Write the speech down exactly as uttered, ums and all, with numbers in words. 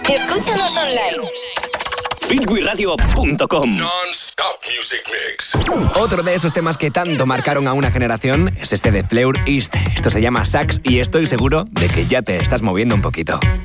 Escúchanos online. fit wi radio punto com. Non-stop music mix. Otro de esos temas que tanto marcaron a una generación es este de Fleur East. Esto se llama Sax y estoy seguro de que ya te estás moviendo un poquito.